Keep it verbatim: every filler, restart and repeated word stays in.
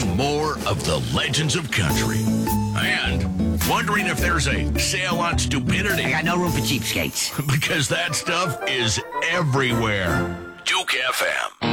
learning more of the legends of country. And wondering if there's a sale on stupidity. I got no room for cheapskates. Because that stuff is everywhere. Juke F M.